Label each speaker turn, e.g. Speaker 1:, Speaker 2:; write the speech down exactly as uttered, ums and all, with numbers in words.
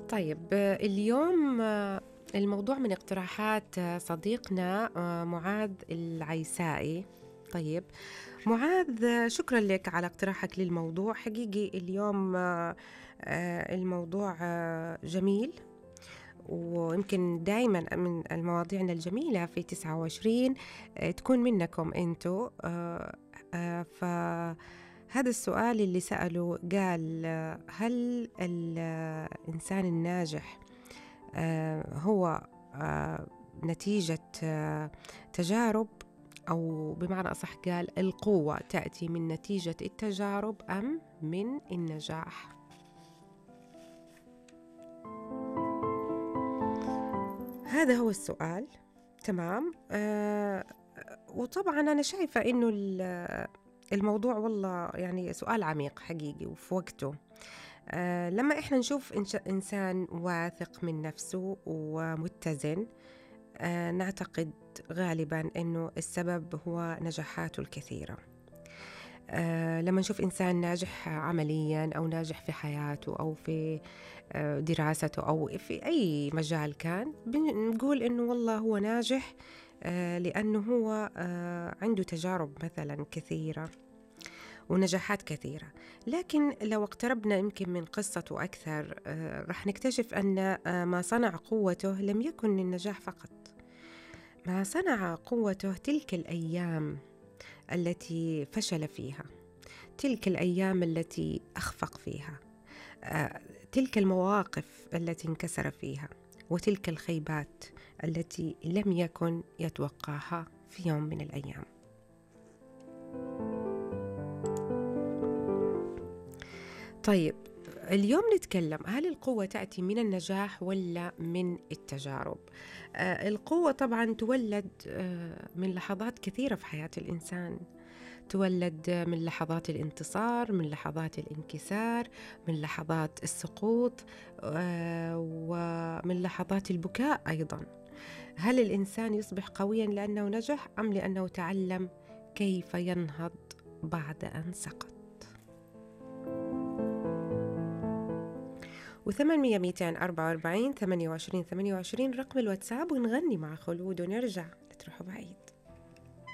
Speaker 1: طيب آه، اليوم آه، الموضوع من اقتراحات آه، صديقنا آه، معاذ العيسائي. طيب معاذ، آه، شكرا لك على اقتراحك للموضوع. حقيقي اليوم آه، آه، الموضوع آه، جميل، ويمكن دائما من المواضيعنا الجميلة في تسعة وعشرين آه، تكون منكم انتو. آه، آه، فهذا السؤال اللي سأله قال آه، هل الإنسان الناجح آه، هو آه، نتيجة آه، تجارب، أو بمعنى أصح قال القوة تأتي من نتيجة التجارب أم من النجاح؟ هذا هو السؤال. تمام. آه وطبعا أنا شايفة إنه ال- الموضوع والله يعني سؤال عميق حقيقي وفي وقته. آه لما إحنا نشوف إنش- إنسان واثق من نفسه ومتزن، آه نعتقد غالبا إنه السبب هو نجاحاته الكثيرة. آه لما نشوف إنسان ناجح عمليا أو ناجح في حياته أو في آه دراسته أو في أي مجال كان، بنقول إنه والله هو ناجح آه لأنه هو آه عنده تجارب مثلا كثيرة ونجاحات كثيرة. لكن لو اقتربنا يمكن من قصته أكثر آه رح نكتشف أن آه ما صنع قوته لم يكن النجاح فقط. ما صنع قوته تلك الأيام التي فشل فيها، تلك الأيام التي أخفق فيها، آه، تلك المواقف التي انكسر فيها، وتلك الخيبات التي لم يكن يتوقعها في يوم من الأيام. طيب اليوم نتكلم، هل القوة تأتي من النجاح ولا من التجارب؟ آه القوة طبعا تولد آه من لحظات كثيرة في حياة الإنسان، تولد من لحظات الانتصار، من لحظات الانكسار، من لحظات السقوط، آه، ومن لحظات البكاء أيضا. هل الإنسان يصبح قويا لأنه نجح أم لأنه تعلم كيف ينهض بعد أن سقط؟ وثمانمية ميتين أربعة وأربعين ثمانية وعشرين ثمانية وعشرين رقم الواتساب، ونغني مع خلود ونرجع، لا تروحوا بعيد.